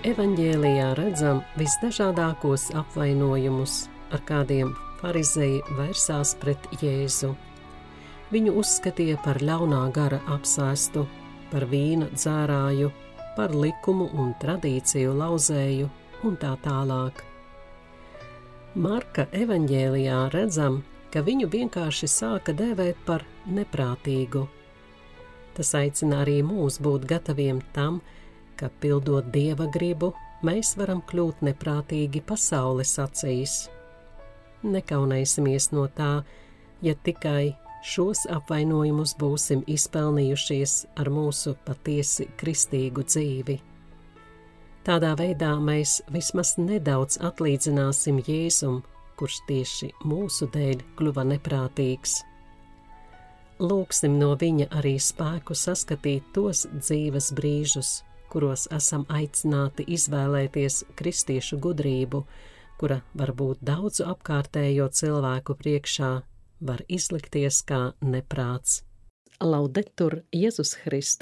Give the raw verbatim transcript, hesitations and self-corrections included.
Evaņģēlijā redzam visdažādākos apvainojumus, ar kādiem farizeji vērsās pret Jēzu. Viņu uzskatīja par ļaunā gara apsēstu, par vīna dzērāju, par likumu un tradīciju lauzēju un tā tālāk. Marka evaņģēlijā redzam, ka viņu vienkārši sāka dēvēt par neprātīgu. Tas aicina arī mūs būt gataviem tam, ka, pildot Dieva gribu, mēs varam kļūt neprātīgi pasaules acīs. Nekaunēsimies no tā, ja tikai šos apvainojumus būsim izpelnījušies ar mūsu patiesi kristīgu dzīvi. Tādā veidā mēs vismaz nedaudz atlīdzināsim Jēzum, kurš tieši mūsu dēļ kļuva neprātīgs. Lūgsim no viņa arī spēku saskatīt tos dzīves brīžus, kuros esam aicināti izvēlēties kristiešu gudrību, kura varbūt daudzu apkārtējo cilvēku priekšā var izlikties kā neprāts. Laudetur Jēzus Kristus!